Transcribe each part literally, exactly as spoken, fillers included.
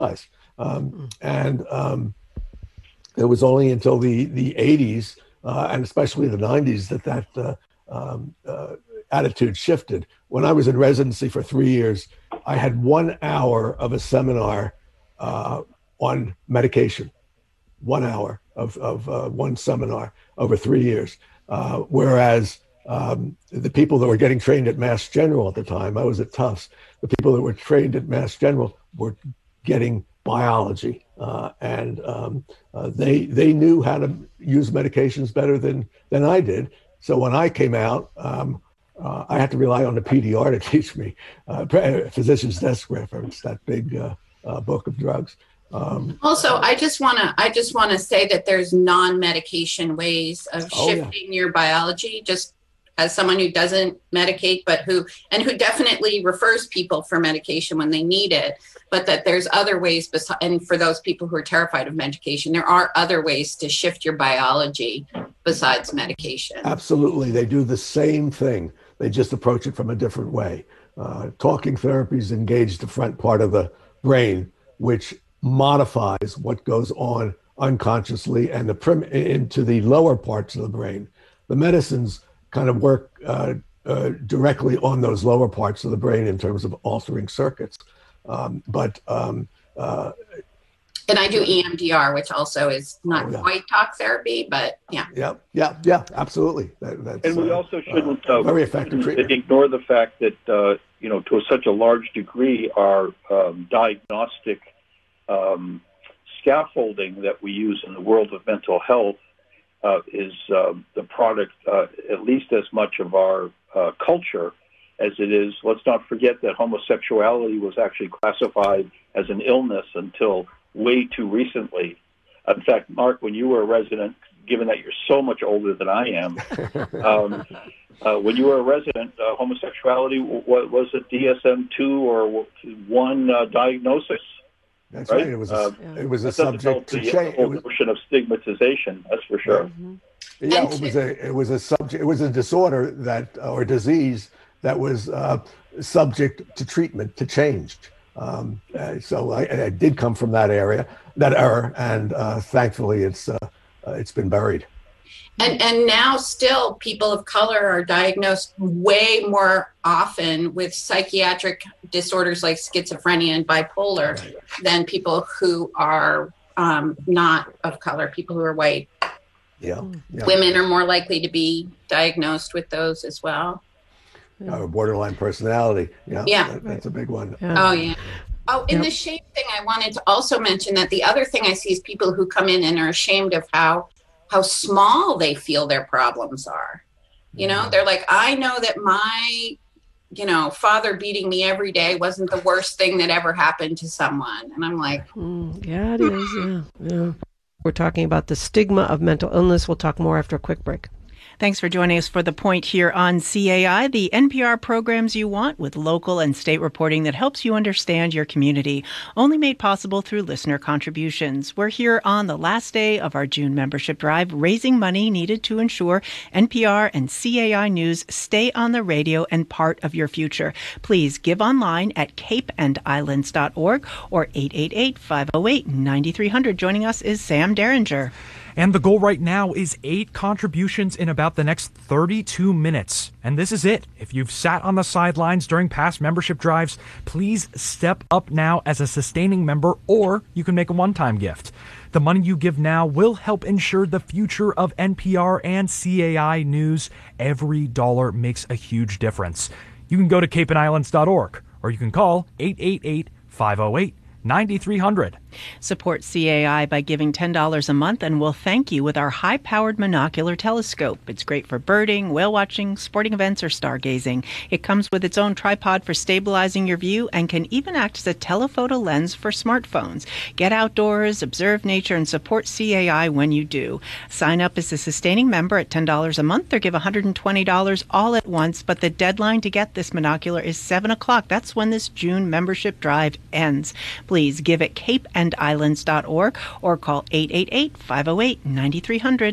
supplies. Um, and um, it was only until the, the eighties, uh, and especially the nineties, that that uh, um, uh, attitude shifted. When I was in residency for three years, I had one hour of a seminar uh, on medication, one hour of, of uh, one seminar over three years. Uh, whereas um, the people that were getting trained at Mass General at the time, I was at Tufts, the people that were trained at Mass General were getting biology, uh, and um, uh, they they knew how to use medications better than than I did. So when I came out, um, uh, I had to rely on the P D R to teach me, uh, physician's desk reference, that big uh, uh, book of drugs. Um, also, I just want to I just want to say that there's non-medication ways of shifting oh, yeah. your biology. Just as someone who doesn't medicate, but who and who definitely refers people for medication when they need it, but that there's other ways. Bes- and for those people who are terrified of medication, there are other ways to shift your biology besides medication. Absolutely, they do the same thing. They just approach it from a different way. Uh, talking therapies engage the front part of the brain, which modifies what goes on unconsciously and the prim- into the lower parts of the brain. The medicines kind of work uh, uh, directly on those lower parts of the brain in terms of altering circuits. Um, but um, uh, and I do E M D R, which also is not oh, yeah. quite talk therapy, but yeah. Yeah, yeah, yeah, absolutely. That, that's, and we uh, also shouldn't uh, very effective treatment. Ignore the fact that, uh, you know, to such a large degree, our um, diagnostic Um, scaffolding that we use in the world of mental health uh, is uh, the product, uh, at least as much of our uh, culture as it is. Let's not forget that homosexuality was actually classified as an illness until way too recently. In fact, Mark, when you were a resident, given that you're so much older than I am, um, uh, when you were a resident, uh, homosexuality w- was a D S M two or one uh, diagnosis. That's right. right. It was a, uh, it was a subject to the change. whole Was, notion of stigmatization. That's for sure. Mm-hmm. Yeah, it was a it was a subject. It was a disorder that or disease that was uh, subject to treatment to change. Um, uh, so I, I did come from that area, that era, and uh, thankfully it's uh, uh, it's been buried. And and now still people of color are diagnosed way more often with psychiatric disorders like schizophrenia and bipolar right. than people who are um, not of color, people who are white. Yeah. yeah. Women are more likely to be diagnosed with those as well. Yeah. Or borderline personality. Yeah. Yeah. That, that's a big one. Yeah. Oh, yeah. Oh, in yep. the shame thing, I wanted to also mention that the other thing I see is people who come in and are ashamed of how how small they feel their problems are. You know, they're like, I know that my, you know, father beating me every day wasn't the worst thing that ever happened to someone. And I'm like, mm, yeah, it is. Yeah, yeah. We're talking about the stigma of mental illness. We'll talk more after a quick break. Thanks for joining us for The Point here on C A I, the N P R programs you want with local and state reporting that helps you understand your community, only made possible through listener contributions. We're here on the last day of our June membership drive, raising money needed to ensure N P R and C A I News stay on the radio and part of your future. Please give online at cape and islands dot org or eight eight eight, five oh eight, nine three hundred. Joining us is Sam Derringer. And the goal right now is eight contributions in about the next thirty-two minutes. And this is it. If you've sat on the sidelines during past membership drives, please step up now as a sustaining member, or you can make a one-time gift. The money you give now will help ensure the future of N P R and C A I News. Every dollar makes a huge difference. You can go to cape and islands dot org, or you can call eight eight eight, five oh eight, nine three hundred. Support C A I by giving ten dollars a month, and we'll thank you with our high-powered monocular telescope. It's great for birding, whale watching, sporting events, or stargazing. It comes with its own tripod for stabilizing your view and can even act as a telephoto lens for smartphones. Get outdoors, observe nature, and support C A I when you do. Sign up as a sustaining member at ten dollars a month or give one hundred twenty dollars all at once, but the deadline to get this monocular is seven o'clock. That's when this June membership drive ends. Please give at cape and islands dot org or call eight eight eight, five oh eight, nine three hundred.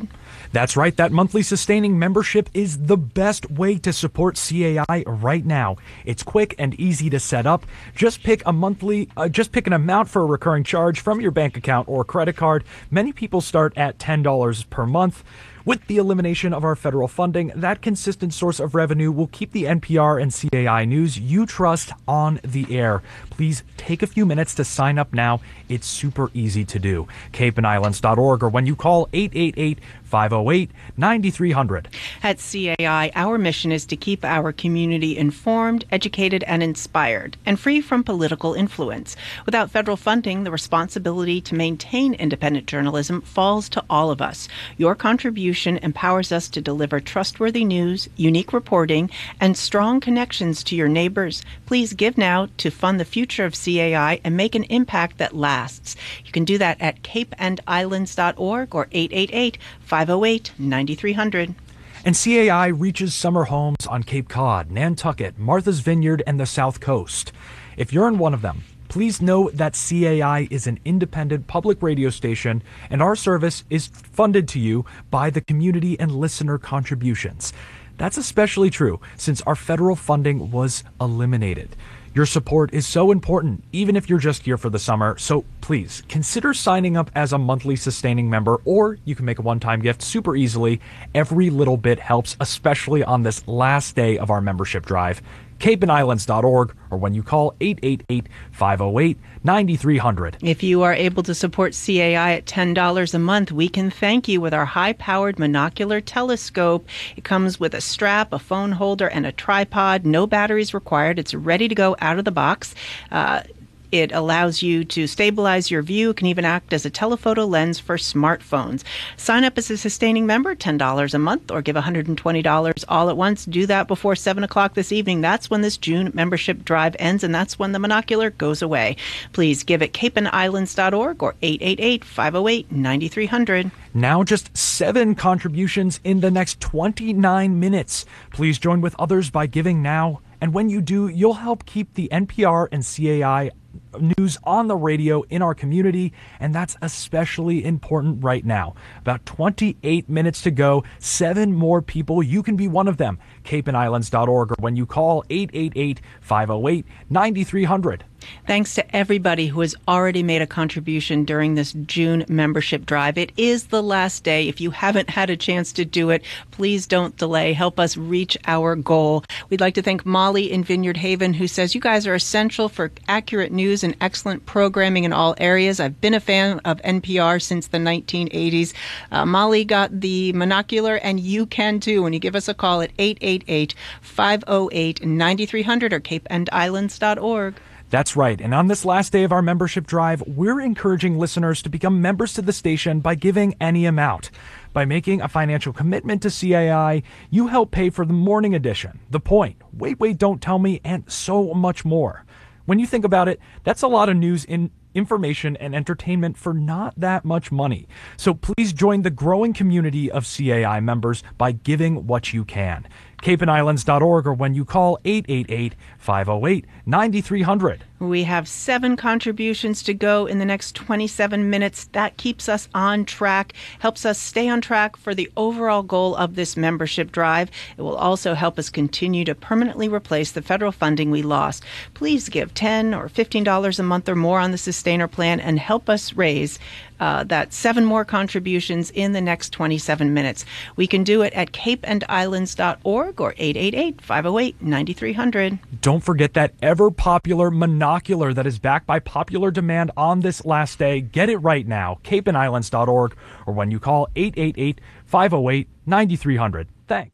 That's right. That monthly sustaining membership is the best way to support C A I right now. It's quick and easy to set up. Just pick a monthly, uh, just pick an amount for a recurring charge from your bank account or credit card. Many people start at ten dollars per month. With the elimination of our federal funding, that consistent source of revenue will keep the N P R and C A I news you trust on the air. Please take a few minutes to sign up now. It's super easy to do. cape and islands dot org or when you call eight eight eight, five oh eight, nine three hundred. At C A I, our mission is to keep our community informed, educated, and inspired, and free from political influence. Without federal funding, the responsibility to maintain independent journalism falls to all of us. Your contribution empowers us to deliver trustworthy news, unique reporting, and strong connections to your neighbors. Please give now to fund the future of C A I and make an impact that lasts. You can do that at cape and islands dot org or eight eight eight, five oh eight, nine three hundred. And C A I reaches summer homes on Cape Cod, Nantucket, Martha's Vineyard, and the South Coast. If you're in one of them, please know that C A I is an independent public radio station, and our service is funded to you by the community and listener contributions. That's especially true since our federal funding was eliminated. Your support is so important, even if you're just here for the summer, so please consider signing up as a monthly sustaining member, or you can make a one-time gift super easily. Every little bit helps, especially on this last day of our membership drive. cape and islands dot org or when you call eight eight eight, five oh eight, nine three hundred. If you are able to support C A I at ten dollars a month, we can thank you with our high-powered monocular telescope. It comes with a strap, a phone holder, and a tripod. No batteries required. It's ready to go out of the box. Uh, It allows you to stabilize your view. It can even act as a telephoto lens for smartphones. Sign up as a sustaining member, ten dollars a month, or give one hundred twenty dollars all at once. Do that before seven o'clock this evening. That's when this June membership drive ends, and that's when the monocular goes away. Please give at cape and islands dot org or eight eight eight, five oh eight, nine three hundred. Now just seven contributions in the next twenty-nine minutes. Please join with others by giving now. And when you do, you'll help keep the N P R and C A I news on the radio in our community, and that's especially important right now. About twenty-eight minutes to go, seven more people. You can be one of them. cape and islands dot org or when you call eight eight eight, five oh eight, nine three hundred. Thanks to everybody who has already made a contribution during this June membership drive. It is the last day. If you haven't had a chance to do it, please don't delay. Help us reach our goal. We'd like to thank Molly in Vineyard Haven, who says, you guys are essential for accurate news and excellent programming in all areas. I've been a fan of N P R since the nineteen eighties. Uh, Molly got the monocular, and you can too when you give us a call at eight eight eight, five oh eight, nine three hundred or cape and islands dot org. That's right. And on this last day of our membership drive, we're encouraging listeners to become members to the station by giving any amount. By making a financial commitment to C A I, you help pay for the morning edition, The Point, Wait, Wait, Don't Tell Me, and so much more. When you think about it, that's a lot of news in information and entertainment for not that much money. So please join the growing community of C A I members by giving what you can. cape and islands dot org or when you call eight eight eight, five oh eight, nine three hundred. We have seven contributions to go in the next twenty-seven minutes. That keeps us on track, helps us stay on track for the overall goal of this membership drive. It will also help us continue to permanently replace the federal funding we lost. Please give ten dollars or fifteen dollars a month or more on the Sustainer plan and help us raise uh, that seven more contributions in the next twenty-seven minutes. We can do it at cape and islands dot org or eight eight eight, five oh eight, nine three hundred. Don't forget that ever-popular monocular that is backed by popular demand on this last day. Get it right now, cape and islands dot org or when you call eight eight eight, five oh eight, nine three hundred. Thanks.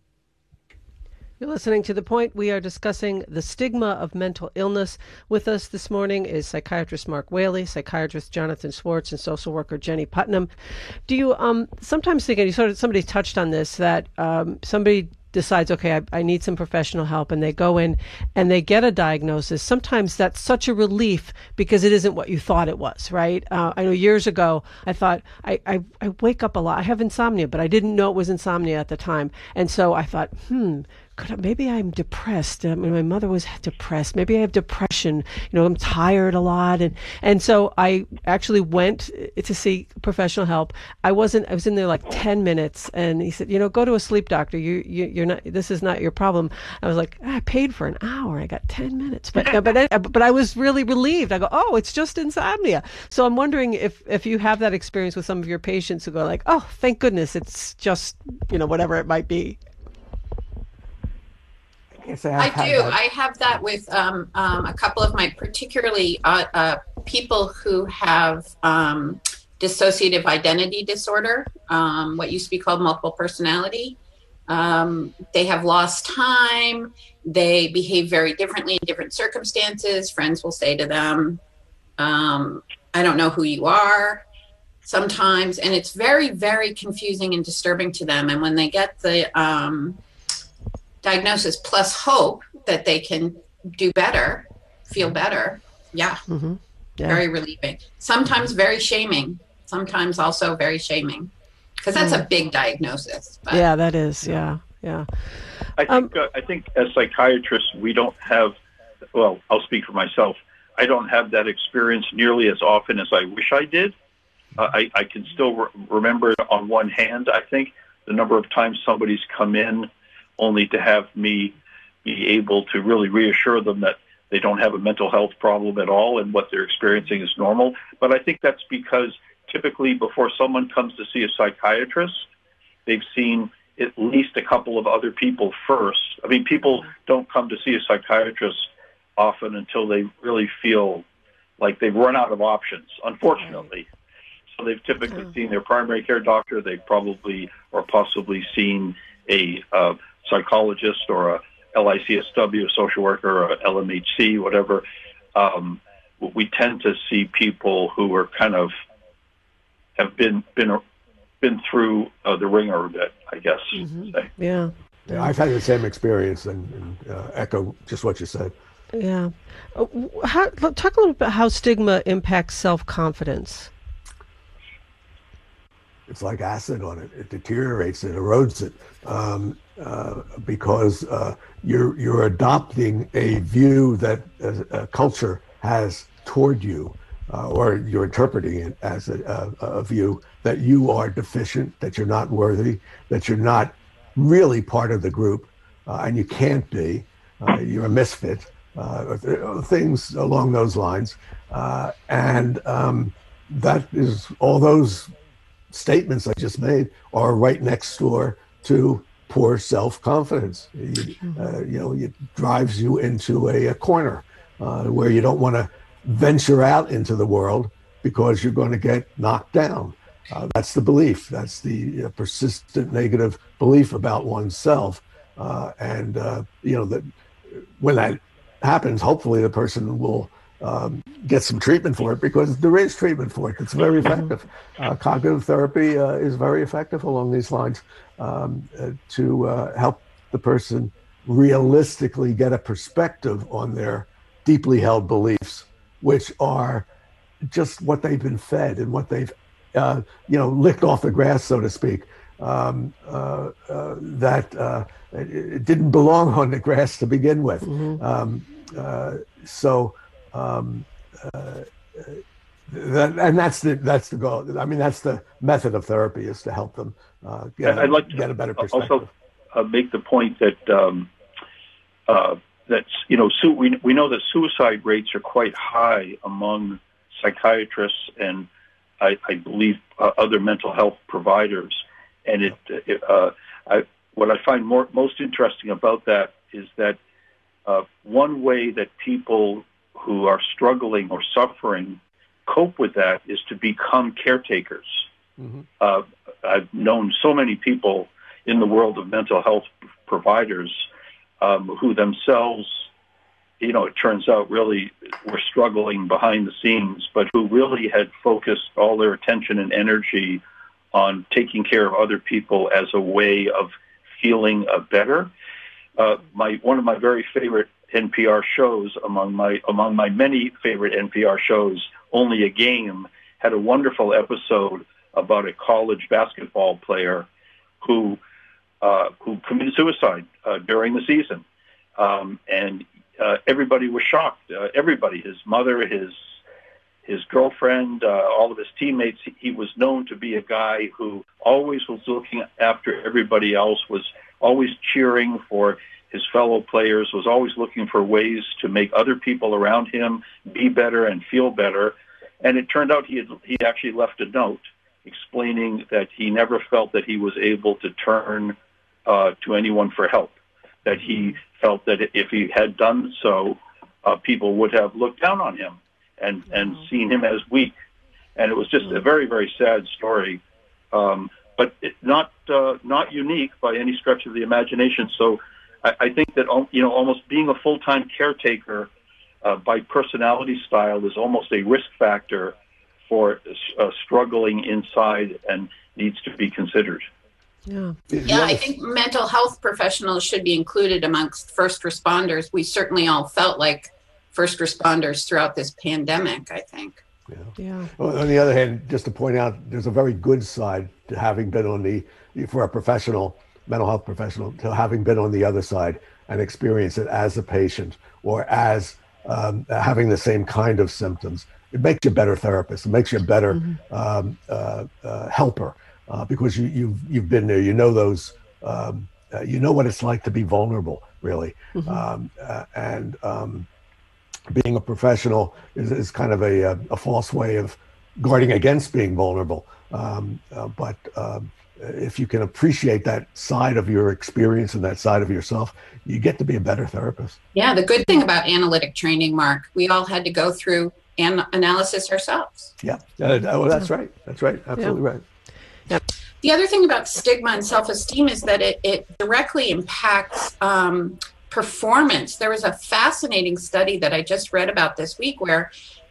You're listening to The Point. We are discussing the stigma of mental illness. With us this morning is psychiatrist Mark Whaley, psychiatrist Jonathan Schwartz, and social worker Jenny Putnam. Do you um, sometimes think, and you sort of, somebody touched on this, that um, somebody decides, okay, I, I need some professional help, and they go in and they get a diagnosis. Sometimes that's such a relief because it isn't what you thought it was, right? Uh, I know years ago, I thought, I, I, I wake up a lot. I have insomnia, but I didn't know it was insomnia at the time. And so I thought, hmm, could I, maybe I'm depressed. I mean, my mother was depressed. Maybe I have depression. You know, I'm tired a lot. And, and so I actually went to see professional help. I wasn't, I was in there like ten minutes, and he said, you know, go to a sleep doctor. You, you, you're not, this is not your problem. I was like, ah, I paid for an hour. I got ten minutes, but, but, I, but I was really relieved. I go, oh, it's just insomnia. So I'm wondering if, if you have that experience with some of your patients who go like, oh, thank goodness it's just, you know, whatever it might be. I, I do. That. I have that with um, um, a couple of my particularly uh, uh, people who have um, dissociative identity disorder, um, what used to be called multiple personality. Um, they have lost time. They behave very differently in different circumstances. Friends will say to them, um, I don't know who you are sometimes. And it's very, very confusing and disturbing to them. And when they get the um, diagnosis plus hope that they can do better, feel better. Yeah. Mm-hmm. Yeah. Very relieving. Sometimes very shaming. Sometimes also very shaming. Because that's mm. a big diagnosis. But. Yeah, that is. Yeah. Yeah. I think, um, uh, I think as psychiatrists, we don't have, well, I'll speak for myself. I don't have that experience nearly as often as I wish I did. Uh, I, I can still re- remember on one hand, I think, the number of times somebody's come in only to have me be able to really reassure them that they don't have a mental health problem at all and what they're experiencing is normal. But I think that's because typically before someone comes to see a psychiatrist, they've seen at least a couple of other people first. I mean, people don't come to see a psychiatrist often until they really feel like they've run out of options, unfortunately. So they've typically seen their primary care doctor. They've probably or possibly seen a uh, psychologist or a L I C S W, a social worker, or a L M H C, whatever. Um, we tend to see people who are kind of have been been been through uh, the ringer a bit, I guess. Mm-hmm. Yeah. Yeah, I've had the same experience and, and uh, echo just what you said. Yeah. Uh, how, talk a little bit about how stigma impacts self-confidence. It's like acid on it. It deteriorates it, erodes it, um, uh, because uh, you're you're adopting a view that a, a culture has toward you, uh, or you're interpreting it as a, a, a view that you are deficient, that you're not worthy, that you're not really part of the group, uh, and you can't be. Uh, you're a misfit. Uh, things along those lines, uh, and um, that is all those statements I just made are right next door to poor self-confidence. You, uh, you know, it drives you into a, a corner uh, where you don't want to venture out into the world because you're going to get knocked down. Uh, that's the belief. That's the uh, persistent negative belief about oneself. Uh, and, uh, you know, that when that happens, hopefully the person will Um, get some treatment for it, because there is treatment for it. It's very effective. Uh, cognitive therapy uh, is very effective along these lines um, uh, to uh, help the person realistically get a perspective on their deeply held beliefs, which are just what they've been fed and what they've, uh, you know, licked off the grass, so to speak. Um, uh, uh, that uh, it, it didn't belong on the grass to begin with. Mm-hmm. Um, uh, so. Um, uh, that, and that's the that's the goal. I mean, that's the method of therapy, is to help them uh, get, I'd a, like to get a better perspective. Also, uh, make the point that um, uh, that's you know su- we we know that suicide rates are quite high among psychiatrists and I, I believe uh, other mental health providers. And it, it uh, I, what I find more most interesting about that is that uh, one way that people who are struggling or suffering cope with that is to become caretakers. Mm-hmm. Uh, I've known so many people in the world of mental health providers um, who themselves, you know, it turns out really were struggling behind the scenes, but who really had focused all their attention and energy on taking care of other people as a way of feeling uh, better. Uh, my one of my very favorite N P R shows, among my among my many favorite N P R shows, Only a Game, had a wonderful episode about a college basketball player who uh, who committed suicide uh, during the season. Um, and uh, everybody was shocked. Uh, everybody, his mother, his his girlfriend, uh, all of his teammates. He was known to be a guy who always was looking after everybody else, was always cheering for his fellow players, was always looking for ways to make other people around him be better and feel better. And it turned out he had, he actually left a note explaining that he never felt that he was able to turn uh, to anyone for help, that he felt that if he had done so, uh, people would have looked down on him and, and seen him as weak. And it was just a very, very sad story, um, but it, not uh, not unique by any stretch of the imagination. So I, I think that, you know, almost being a full-time caretaker uh, by personality style is almost a risk factor for uh, struggling inside and needs to be considered. Yeah. Yeah, I think mental health professionals should be included amongst first responders. We certainly all felt like first responders throughout this pandemic, I think. Yeah. Yeah. Well, on the other hand, just to point out, there's a very good side to having been on the, for a professional, mental health professional, to having been on the other side and experience it as a patient or as um, having the same kind of symptoms. It makes you a better therapist. It makes you a better mm-hmm. um, uh, uh, helper uh, because you, you've you've been there. You know those. Um, uh, you know what it's like to be vulnerable, really. Mm-hmm. Um, uh, and um, being a professional is, is kind of a, a, a false way of guarding against being vulnerable. Um, uh, but um, if you can appreciate that side of your experience and that side of yourself, you get to be a better therapist. Yeah, the good thing about analytic training, Mark, we all had to go through an analysis ourselves. Yeah, uh, oh, that's right. That's right. Absolutely yeah. right. Yep. The other thing about stigma and self-esteem is that it, it directly impacts um, performance. There was a fascinating study that I just read about this week where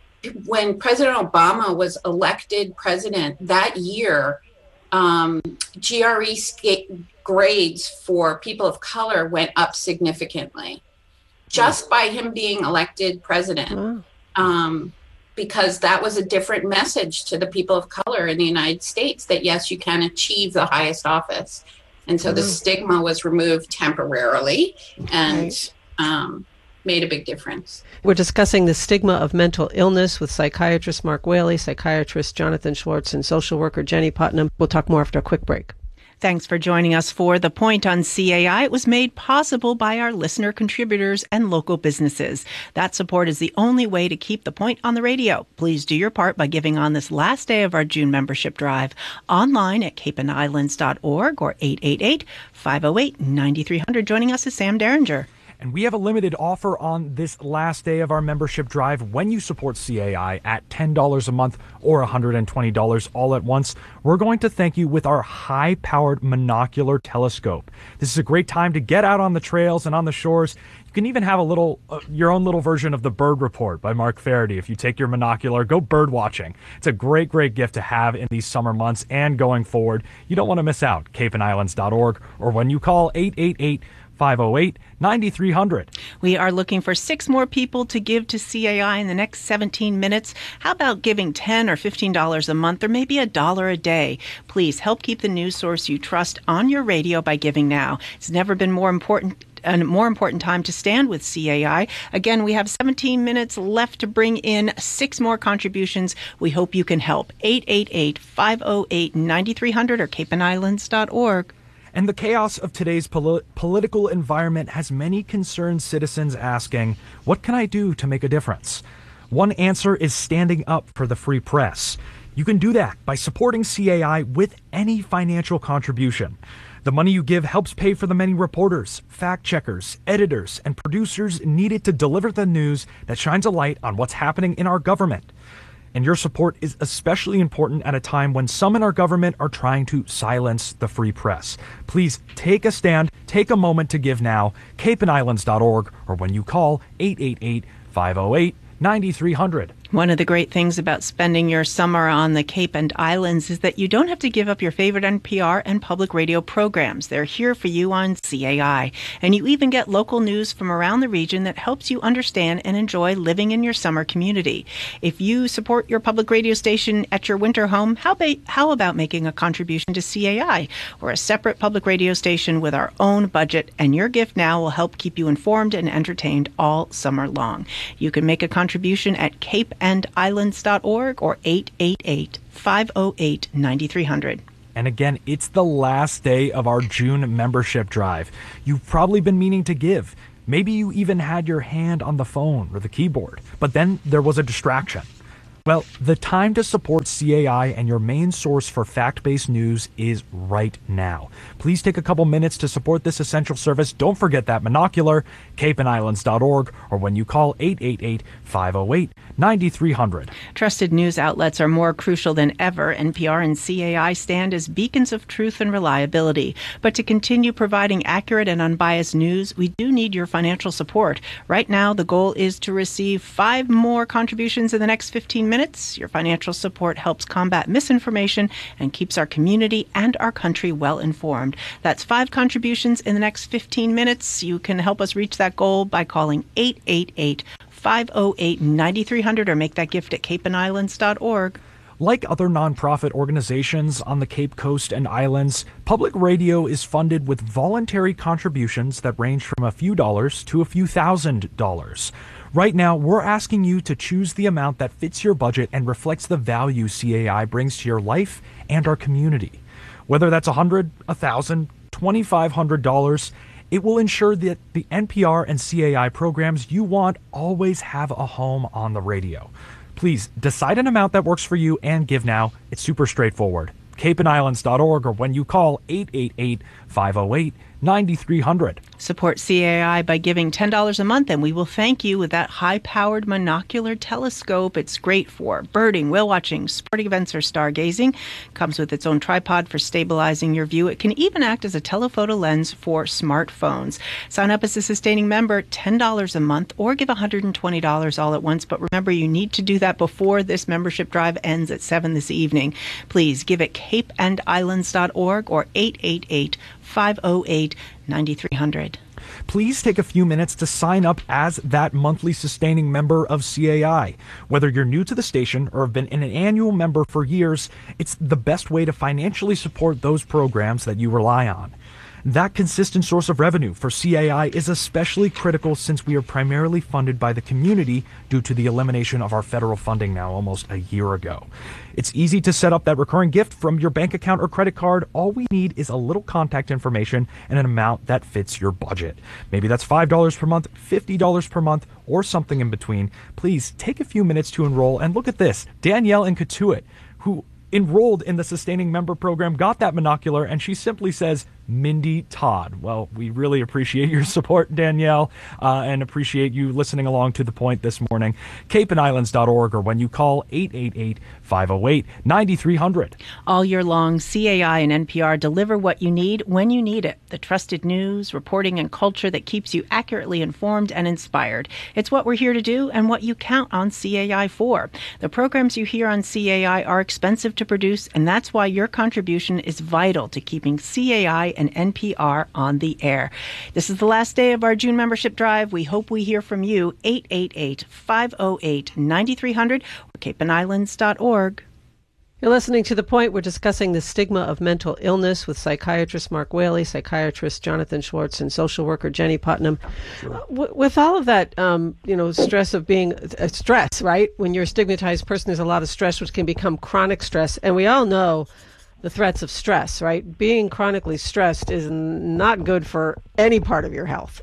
when President Obama was elected president that year, um, G R E sca- grades for people of color went up significantly just by him being elected president. Wow. Um, because that was a different message to the people of color in the United States that, yes, you can achieve the highest office. And so mm. the stigma was removed temporarily and right. um, made a big difference. We're discussing the stigma of mental illness with psychiatrist Mark Whaley, psychiatrist Jonathan Schwartz, and social worker Jenny Putnam. We'll talk more after a quick break. Thanks for joining us for The Point on C A I. It was made possible by our listener contributors and local businesses. That support is the only way to keep The Point on the radio. Please do your part by giving on this last day of our June membership drive online at cape and islands dot org or eight eight eight, five oh eight, nine three hundred. Joining us is Sam Derringer. And we have a limited offer on this last day of our membership drive when you support C A I at ten dollars a month or one hundred twenty dollars all at once. We're going to thank you with our high-powered monocular telescope. This is a great time to get out on the trails and on the shores. You can even have a little, uh, your own little version of the Bird Report by Mark Faraday. If you take your monocular, go bird watching. It's a great, great gift to have in these summer months and going forward. You don't want to miss out. cape and islands dot org or when you call eight eight eight, five oh eight, nine three hundred. We are looking for six more people to give to C A I in the next seventeen minutes. How about giving ten dollars or fifteen dollars a month or maybe a dollar a day? Please help keep the news source you trust on your radio by giving now. It's never been more important a more important time to stand with C A I. Again, we have seventeen minutes left to bring in six more contributions. We hope you can help. eight eight eight, five oh eight, nine three hundred or cape and islands dot org. And the chaos of today's poli- political environment has many concerned citizens asking, what can I do to make a difference? One answer is standing up for the free press. You can do that by supporting C A I with any financial contribution. The money you give helps pay for the many reporters, fact-checkers, editors, and producers needed to deliver the news that shines a light on what's happening in our government. And your support is especially important at a time when some in our government are trying to silence the free press. Please take a stand, take a moment to give now, cape and islands dot org, or when you call eight eight eight, five oh eight, nine three hundred. One of the great things about spending your summer on the Cape and Islands is that you don't have to give up your favorite N P R and public radio programs. They're here for you on C A I. And you even get local news from around the region that helps you understand and enjoy living in your summer community. If you support your public radio station at your winter home, how, ba- how about making a contribution to C A I? We're a separate public radio station with our own budget, and your gift now will help keep you informed and entertained all summer long. You can make a contribution at cape and islands dot org or eight eight eight, five oh eight, nine three hundred. And again, it's the last day of our June membership drive. You've probably been meaning to give. Maybe you even had your hand on the phone or the keyboard, but then there was a distraction. Well, the time to support C A I and your main source for fact-based news is right now. Please take a couple minutes to support this essential service. Don't forget that monocular, cape and islands dot org, or when you call eight eight eight, five oh eight, nine three hundred. Trusted news outlets are more crucial than ever. N P R and C A I stand as beacons of truth and reliability. But to continue providing accurate and unbiased news, we do need your financial support. Right now, the goal is to receive five more contributions in the next fifteen minutes. Your financial support helps combat misinformation and keeps our community and our country well informed. That's five contributions in the next fifteen minutes. You can help us reach that goal by calling eight eight eight, five oh eight, nine three hundred or make that gift at cape and islands dot org. Like other nonprofit organizations on the Cape Coast and Islands, public radio is funded with voluntary contributions that range from a few dollars to a few thousand dollars. Right now, we're asking you to choose the amount that fits your budget and reflects the value C A I brings to your life and our community. Whether that's one hundred dollars, one thousand dollars, twenty-five hundred dollars, it will ensure that the N P R and C A I programs you want always have a home on the radio. Please decide an amount that works for you and give now. It's super straightforward. cape and islands dot org or when you call eight eight eight, five oh eight, nine three hundred. Support C A I by giving ten dollars a month, and we will thank you with that high-powered monocular telescope. It's great for birding, whale watching, sporting events, or stargazing. Comes with its own tripod for stabilizing your view. It can even act as a telephoto lens for smartphones. Sign up as a sustaining member, ten dollars a month, or give one hundred twenty dollars all at once. But remember, you need to do that before this membership drive ends at seven this evening. Please give at cape and islands dot org or eight eight eight, five oh eight, nine three hundred. Please take a few minutes to sign up as that monthly sustaining member of C A I. Whether you're new to the station or have been an annual member for years, it's the best way to financially support those programs that you rely on. That consistent source of revenue for C A I is especially critical since we are primarily funded by the community due to the elimination of our federal funding now almost a year ago. It's easy to set up that recurring gift from your bank account or credit card. All we need is a little contact information and an amount that fits your budget. Maybe that's five dollars per month, fifty dollars per month, or something in between. Please take a few minutes to enroll, and look at this. Danielle in Cotuit, who enrolled in the sustaining member program, got that monocular, and she simply says, Mindy Todd. Well, we really appreciate your support, Danielle, uh, and appreciate you listening along to The Point this morning. cape and islands dot org or when you call eight eight eight, five oh eight, nine three hundred. All year long, C A I and N P R deliver what you need when you need it. The trusted news, reporting, and culture that keeps you accurately informed and inspired. It's what we're here to do and what you count on C A I for. The programs you hear on C A I are expensive to produce, and that's why your contribution is vital to keeping C A I and N P R on the air. This is the last day of our June membership drive. We hope we hear from you. eight eight eight, five oh eight, nine three hundred or cape and islands dot org. You're listening to The Point. We're discussing the stigma of mental illness with psychiatrist Mark Whaley, psychiatrist Jonathan Schwartz, and social worker Jenny Putnam. Sure. Uh, w- with all of that, um, you know, stress of being uh, stress, right? When you're a stigmatized person, there's a lot of stress, which can become chronic stress. And we all know the threats of stress, right? Being chronically stressed is not good for any part of your health.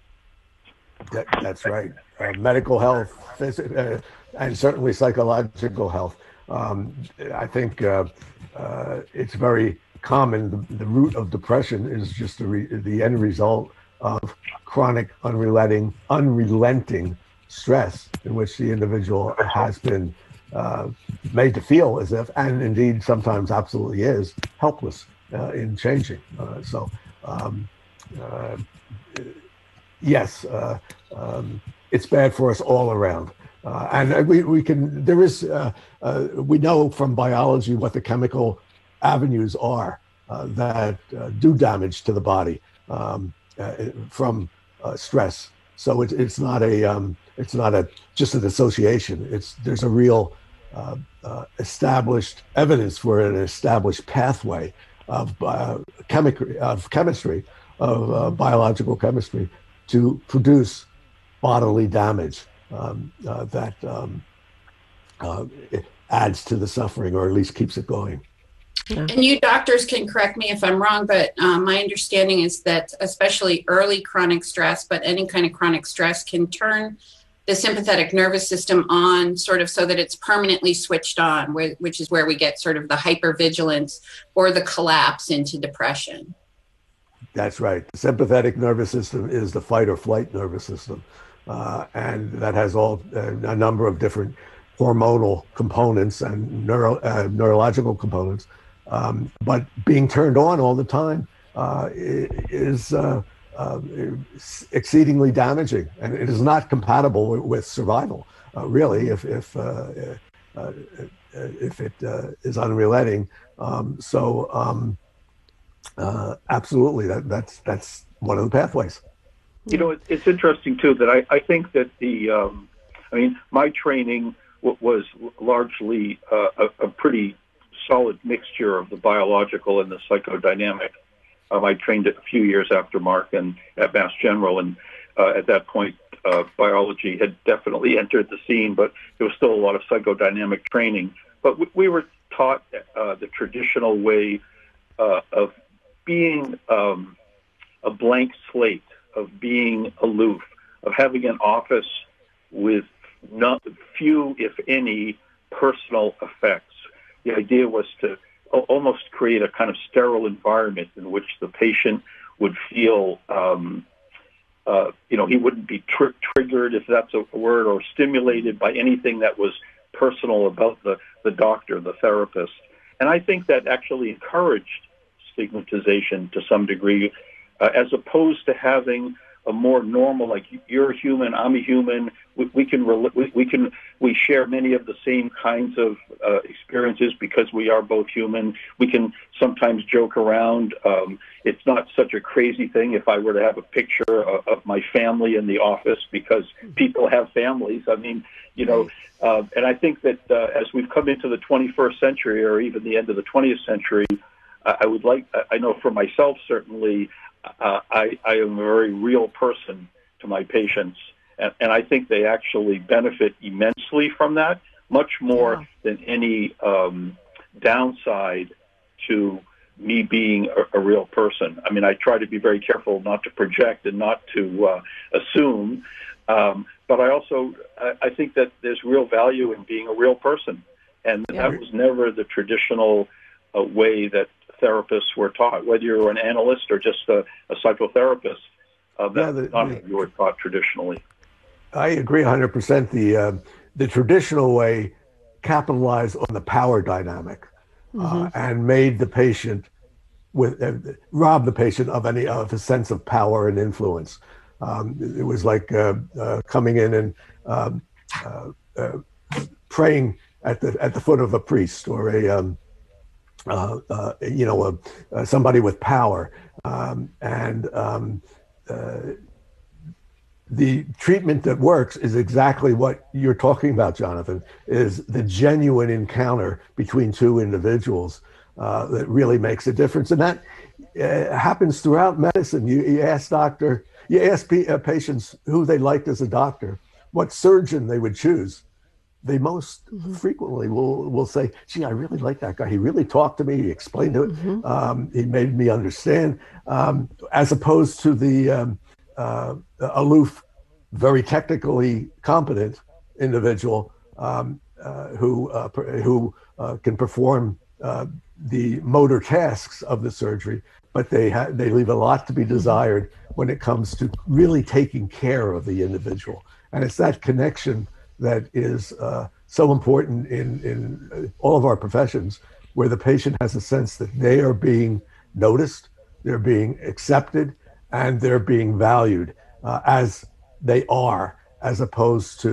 That, that's right. Uh, medical health, phys- uh, and certainly psychological health. Um, I think uh, uh, it's very common. The, the root of depression is just the, re- the end result of chronic, unrelenting, unrelenting stress in which the individual has been uh, made to feel as if, and indeed sometimes absolutely is, helpless uh, in changing. Uh, so, um, uh, yes, uh, um, it's bad for us all around. Uh, and we, we can, there is, uh, uh, we know from biology what the chemical avenues are uh, that uh, do damage to the body um, uh, from uh, stress. So it, it's not a, um, it's not a just an association. It's there's a real uh, uh, established evidence for an established pathway of uh, chemistry, of chemistry, of uh, biological chemistry to produce bodily damage. Um, uh, that um, uh, it adds to the suffering, or at least keeps it going. Yeah. And you doctors can correct me if I'm wrong, but um, my understanding is that especially early chronic stress, but any kind of chronic stress can turn the sympathetic nervous system on sort of so that it's permanently switched on, where, which is where we get sort of the hypervigilance or the collapse into depression. That's right. The sympathetic nervous system is the fight or flight nervous system. Uh, and that has all uh, a number of different hormonal components and neuro, uh, neurological components. Um, but being turned on all the time uh, is uh, uh, exceedingly damaging, and it is not compatible with, with survival. Uh, really, if if uh, uh, if it uh, is unrelenting. Um, so um, uh, absolutely, that that's that's one of the pathways. You know, it, it's interesting, too, that I, I think that the, um, I mean, my training w- was largely uh, a, a pretty solid mixture of the biological and the psychodynamic. Um, I trained a few years after Mark and at Mass General, and uh, at that point, uh, biology had definitely entered the scene, but there was still a lot of psychodynamic training. But we, we were taught uh, the traditional way uh, of being um, a blank slate, of being aloof, of having an office with not few, if any, personal effects. The idea was to almost create a kind of sterile environment in which the patient would feel, um, uh, you know, he wouldn't be tr- triggered, if that's a word, or stimulated by anything that was personal about the, the doctor, the therapist. And I think that actually encouraged stigmatization to some degree, Uh, as opposed to having a more normal, like you're a human, I'm a human, we, we can we, we can we share many of the same kinds of uh, experiences because we are both human. We can sometimes joke around. Um, it's not such a crazy thing if I were to have a picture of, of my family in the office, because people have families. I mean, you know, uh, and I think that uh, as we've come into the twenty-first century, or even the end of the twentieth century, uh, I would like, I know for myself certainly, Uh, I, I am a very real person to my patients, and, and I think they actually benefit immensely from that, much more yeah. than any um, downside to me being a, a real person. I mean, I try to be very careful not to project and not to uh, assume, um, but I also, I, I think that there's real value in being a real person, and yeah. that was never the traditional uh, way that therapists were taught, whether you're an analyst or just a, a psychotherapist. Uh, that's yeah, the, not how you were taught traditionally. I agree one hundred percent. The uh, the traditional way capitalized on the power dynamic mm-hmm. uh, and made the patient with uh, rob the patient of any of a sense of power and influence. Um, it was like uh, uh, coming in and um, uh, uh, praying at the at the foot of a priest or a um, Uh, uh, you know, uh, uh, somebody with power. Um, and um, uh, the treatment that works is exactly what you're talking about, Jonathan, is the genuine encounter between two individuals uh, that really makes a difference. And that uh, happens throughout medicine. You, you ask doctor, you ask p- uh, patients who they liked as a doctor, what surgeon they would choose. They most mm-hmm. frequently will will say, gee, I really like that guy. He really talked to me. He explained it. Mm-hmm. Um, he made me understand, um, as opposed to the um, uh, aloof, very technically competent individual um, uh, who uh, who uh, can perform uh, the motor tasks of the surgery, but they ha- they leave a lot to be desired when it comes to really taking care of the individual. And it's that connection that is uh, so important in, in all of our professions, where the patient has a sense that they are being noticed, they're being accepted, and they're being valued uh, as they are, as opposed to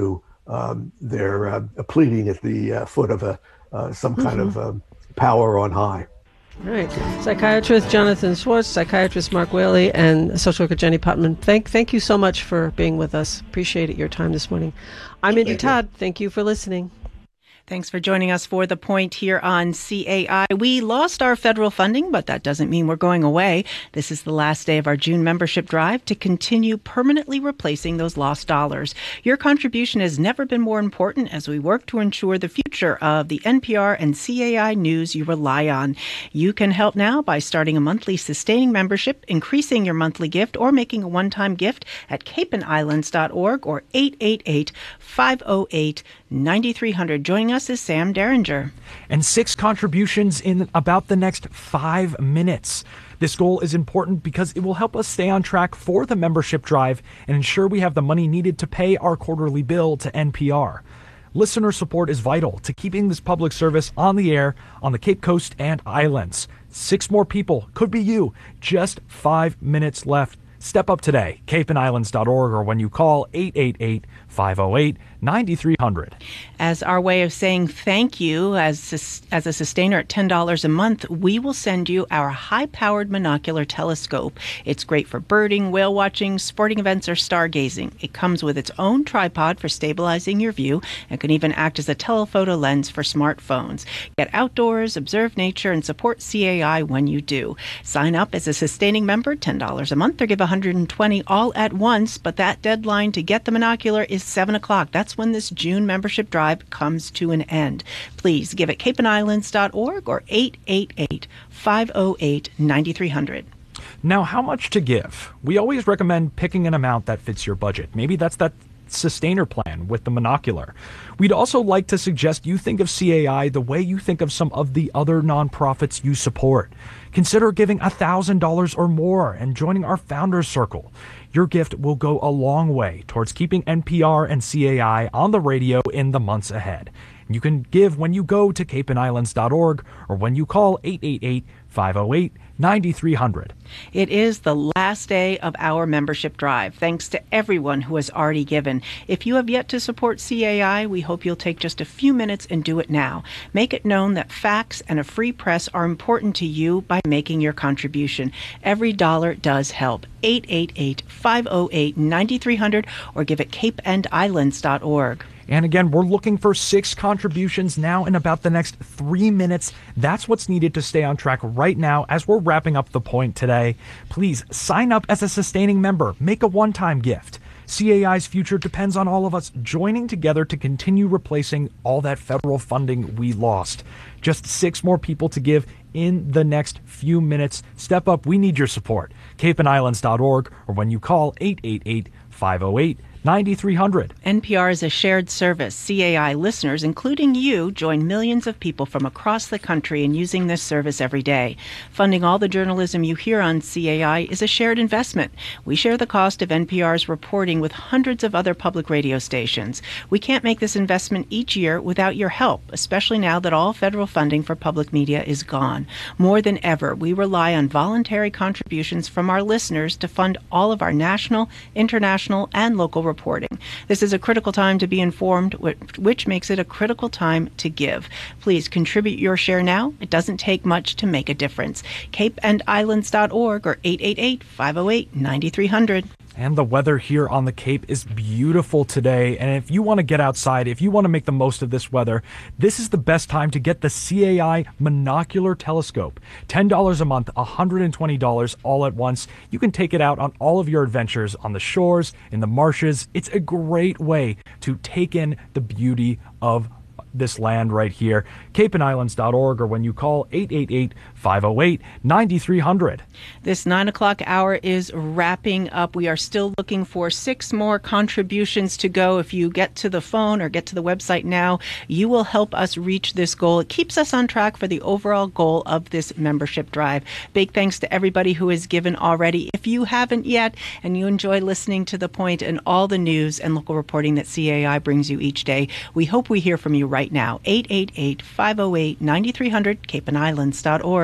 um, they're uh, pleading at the uh, foot of a uh, some kind Mm-hmm. of um, power on high. All right. Psychiatrist Jonathan Schwartz, psychiatrist Mark Whaley, and social worker Jenny Putnam. Thank thank you so much for being with us. Appreciate it, your time this morning. I'm Indy Todd. Thank you for listening. Thanks for joining us for The Point here on C A I. We lost our federal funding, but that doesn't mean we're going away. This is the last day of our June membership drive to continue permanently replacing those lost dollars. Your contribution has never been more important as we work to ensure the future of the N P R and C A I news you rely on. You can help now by starting a monthly sustaining membership, increasing your monthly gift, or making a one-time gift at cape and islands dot org or eight eight eight, five oh eight, nine three hundred. Joining us is Sam Derringer. And six contributions in about the next five minutes. This goal is important because it will help us stay on track for the membership drive and ensure we have the money needed to pay our quarterly bill to N P R. Listener support is vital to keeping this public service on the air on the Cape Coast and Islands. Six more people, could be you. Just five minutes left. Step up today, cape and islands dot org, or when you call eight eight eight, five oh eight, nine three hundred. As our way of saying thank you, as as a sustainer at ten dollars a month, we will send you our high-powered monocular telescope. It's great for birding, whale watching, sporting events, or stargazing. It comes with its own tripod for stabilizing your view and can even act as a telephoto lens for smartphones. Get outdoors, observe nature, and support C A I when you do. Sign up as a sustaining member, ten dollars a month, or give one hundred twenty dollars all at once, but that deadline to get the monocular is seven o'clock. That's when this June membership drive comes to an end. Please give at cape and islands dot org or eight eight eight, five oh eight, nine three hundred. Now, how much to give? We always recommend picking an amount that fits your budget. Maybe that's that sustainer plan with the monocular. We'd also like to suggest you think of C A I the way you think of some of the other nonprofits you support. Consider giving one thousand dollars or more and joining our Founders Circle. Your gift will go a long way towards keeping N P R and C A I on the radio in the months ahead. You can give when you go to cape and islands dot org or when you call eight eight eight, five oh eight, nine three hundred. It is the last day of our membership drive. Thanks to everyone who has already given. If you have yet to support C A I, we hope you'll take just a few minutes and do it now. Make it known that facts and a free press are important to you by making your contribution. Every dollar does help. eight eight eight, five oh eight, nine three hundred or give at cape and islands dot org. And again, we're looking for six contributions now in about the next three minutes. That's what's needed to stay on track right now as we're wrapping up the point today. Please sign up as a sustaining member. Make a one-time gift. C A I's future depends on all of us joining together to continue replacing all that federal funding we lost. Just six more people to give in the next few minutes. Step up. We need your support. cape and islands dot org or when you call eight eight eight, five oh eight, nine three hundred. N P R is a shared service. C A I listeners, including you, join millions of people from across the country in using this service every day. Funding all the journalism you hear on C A I is a shared investment. We share the cost of N P R's reporting with hundreds of other public radio stations. We can't make this investment each year without your help, especially now that all federal funding for public media is gone. More than ever, we rely on voluntary contributions from our listeners to fund all of our national, international, and local reporting. Reporting. This is a critical time to be informed, which makes it a critical time to give. Please contribute your share now. It doesn't take much to make a difference. cape and islands dot org or eight eight eight, five oh eight, nine three hundred. And the weather here on the Cape is beautiful today. And if you want to get outside, if you want to make the most of this weather, this is the best time to get the C A I Monocular Telescope. ten dollars a month, one hundred twenty dollars all at once. You can take it out on all of your adventures on the shores, in the marshes. It's a great way to take in the beauty of this land right here. cape and islands dot org or when you call eight eight eight, five oh eight, nine three hundred. This nine o'clock hour is wrapping up. We are still looking for six more contributions to go. If you get to the phone or get to the website now, you will help us reach this goal. It keeps us on track for the overall goal of this membership drive. Big thanks to everybody who has given already. If you haven't yet and you enjoy listening to The Point and all the news and local reporting that C A I brings you each day, we hope we hear from you right now. eight eight eight, five oh eight, nine three hundred, cape and islands dot org.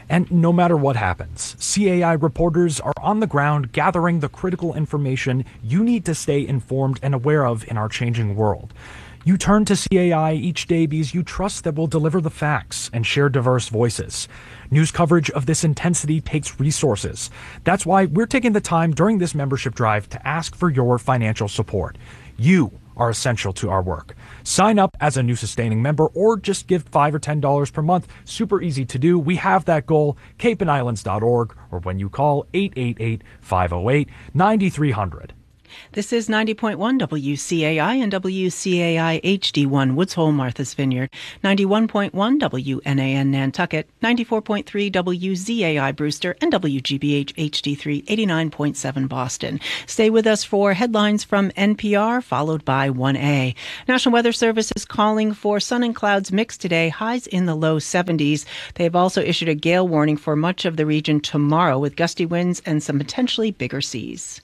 And no matter what happens, C A I reporters are on the ground gathering the critical information you need to stay informed and aware of in our changing world. You turn to C A I each day because you trust that we'll deliver the facts and share diverse voices. News coverage of this intensity takes resources. That's why we're taking the time during this membership drive to ask for your financial support. You are essential to our work. Sign up as a new sustaining member or just give five or ten dollars per month. Super easy to do. We have that goal, cape and islands dot org, or when you call eight eight eight, five oh eight, nine three hundred. This is ninety point one W C A I and W C A I H D one Woods Hole, Martha's Vineyard, ninety-one point one W N A N Nantucket, ninety-four point three W Z A I Brewster, and W G B H H D three eighty-nine point seven Boston. Stay with us for headlines from N P R, followed by one A. National Weather Service is calling for sun and clouds mixed today, highs in the low seventies. They've also issued a gale warning for much of the region tomorrow with gusty winds and some potentially bigger seas.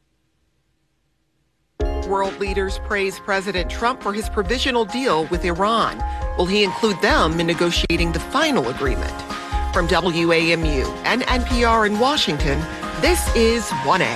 World leaders praise President Trump for his provisional deal with Iran. Will he include them in negotiating the final agreement? From W A M U and N P R in Washington, this is one A.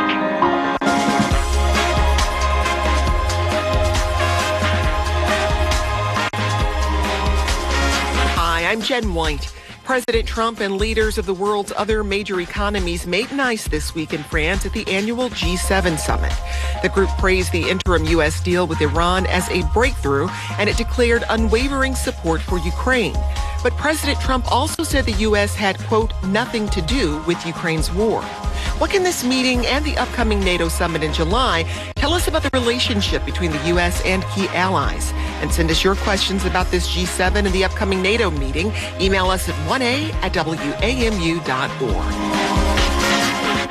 Hi, I'm Jen White. President Trump and leaders of the world's other major economies made nice this week in France at the annual G seven summit. The group praised the interim U S deal with Iran as a breakthrough, and it declared unwavering support for Ukraine. But President Trump also said the U S had, quote, nothing to do with Ukraine's war. What can this meeting and the upcoming NATO summit in July tell us about the relationship between the U S and key allies? And send us your questions about this G seven and the upcoming NATO meeting. Email us at one A at W A M U dot org.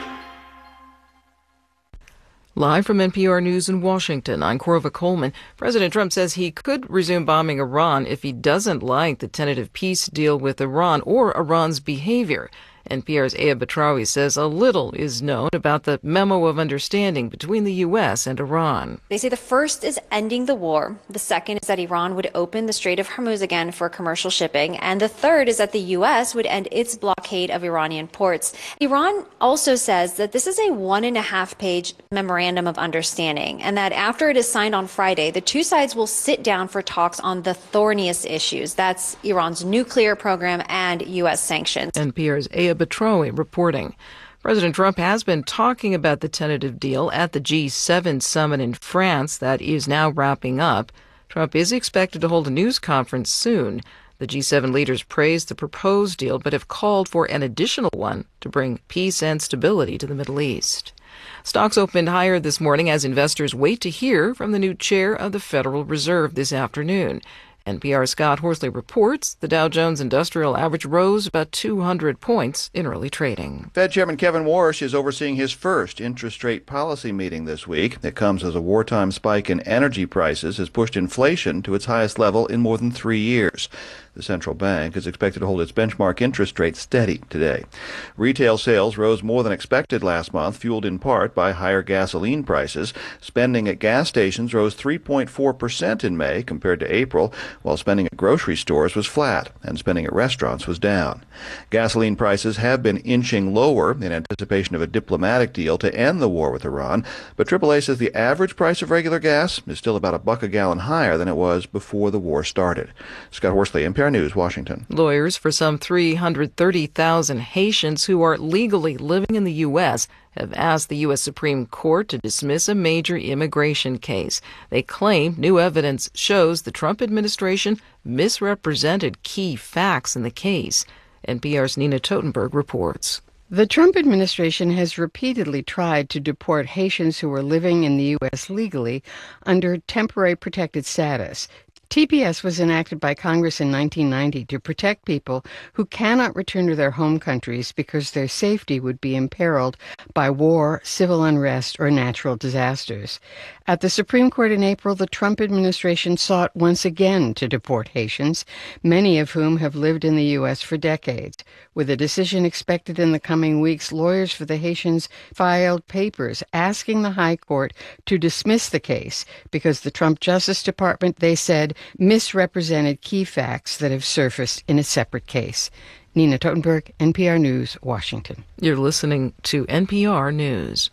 Live from N P R News in Washington, I'm Corva Coleman. President Trump says he could resume bombing Iran if he doesn't like the tentative peace deal with Iran or Iran's behavior. N P R's Aya Batrawi says a little is known about the memo of understanding between the U S and Iran. They say the first is ending the war. The second is that Iran would open the Strait of Hormuz again for commercial shipping. And the third is that the U S would end its blockade of Iranian ports. Iran also says that this is a one and a half page memorandum of understanding, and that after it is signed on Friday, the two sides will sit down for talks on the thorniest issues. That's Iran's nuclear program and U S sanctions. N P R's Aya Batrawi reporting. President Trump has been talking about the tentative deal at the G seven summit in France that is now wrapping up. Trump is expected to hold a news conference soon. The G seven leaders praised the proposed deal but have called for an additional one to bring peace and stability to the Middle East. Stocks opened higher this morning as investors wait to hear from the new chair of the Federal Reserve this afternoon. N P R's Scott Horsley reports the Dow Jones Industrial Average rose about two hundred points in early trading. Fed Chairman Kevin Warsh is overseeing his first interest rate policy meeting this week. It comes as a wartime spike in energy prices has pushed inflation to its highest level in more than three years. The central bank is expected to hold its benchmark interest rate steady today. Retail sales rose more than expected last month, fueled in part by higher gasoline prices. Spending at gas stations rose three point four percent in May compared to April, while spending at grocery stores was flat and spending at restaurants was down. Gasoline prices have been inching lower in anticipation of a diplomatic deal to end the war with Iran, but triple A says the average price of regular gas is still about a buck a gallon higher than it was before the war started. Scott Horsley, N P R News, Washington. Lawyers for some three hundred thirty thousand Haitians who are legally living in the U S have asked the U S Supreme Court to dismiss a major immigration case. They claim new evidence shows the Trump administration misrepresented key facts in the case. N P R's Nina Totenberg reports. The Trump administration has repeatedly tried to deport Haitians who are living in the U S legally under temporary protected status. T P S was enacted by Congress in nineteen ninety to protect people who cannot return to their home countries because their safety would be imperiled by war, civil unrest, or natural disasters. At the Supreme Court in April, the Trump administration sought once again to deport Haitians, many of whom have lived in the U S for decades. With a decision expected in the coming weeks, lawyers for the Haitians filed papers asking the High Court to dismiss the case because the Trump Justice Department, they said, misrepresented key facts that have surfaced in a separate case. Nina Totenberg, N P R News, Washington. You're listening to N P R News.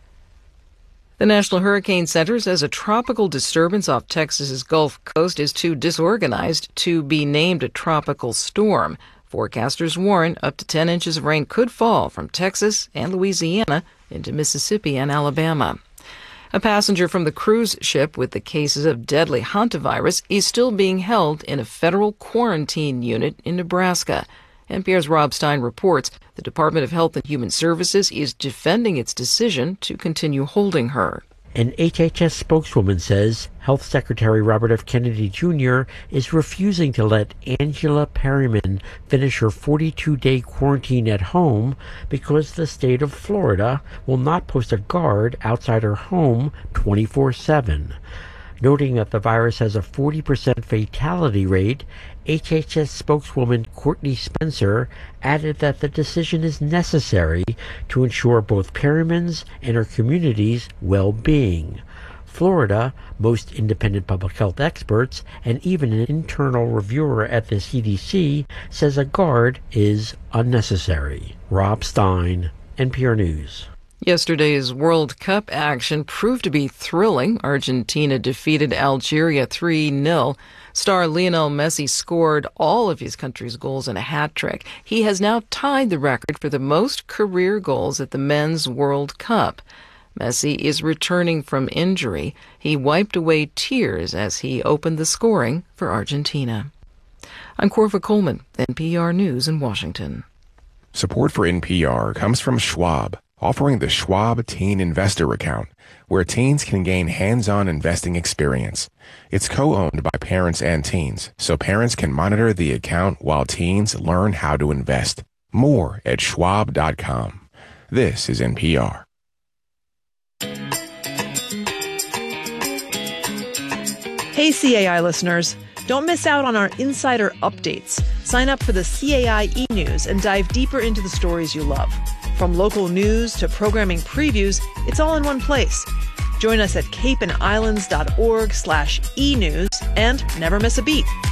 The National Hurricane Center says a tropical disturbance off Texas's Gulf Coast is too disorganized to be named a tropical storm. Forecasters warn up to ten inches of rain could fall from Texas and Louisiana into Mississippi and Alabama. A passenger from the cruise ship with the cases of deadly hantavirus is still being held in a federal quarantine unit in Nebraska. N P R's Rob Stein reports the Department of Health and Human Services is defending its decision to continue holding her. An H H S spokeswoman says Health Secretary Robert F. Kennedy Junior is refusing to let Angela Perryman finish her forty-two day quarantine at home because the state of Florida will not post a guard outside her home twenty-four seven. Noting that the virus has a forty percent fatality rate, H H S spokeswoman Courtney Spencer added that the decision is necessary to ensure both Perryman's and her community's well-being. Florida, most independent public health experts, and even an internal reviewer at the C D C says a guard is unnecessary. Rob Stein, N P R News. Yesterday's World Cup action proved to be thrilling. Argentina defeated Algeria three nil. Star Lionel Messi scored all of his country's goals in a hat trick. He has now tied the record for the most career goals at the Men's World Cup. Messi is returning from injury. He wiped away tears as he opened the scoring for Argentina. I'm Corva Coleman, N P R News in Washington. Support for N P R comes from Schwab, offering the Schwab Teen Investor Account, where teens can gain hands-on investing experience. It's co-owned by parents and teens, so parents can monitor the account while teens learn how to invest. More at schwab dot com. This is N P R. Hey C A I listeners, don't miss out on our insider updates. Sign up for the C A I e-News and dive deeper into the stories you love. From local news to programming previews, it's all in one place. Join us at cape and islands dot org slash e news and never miss a beat.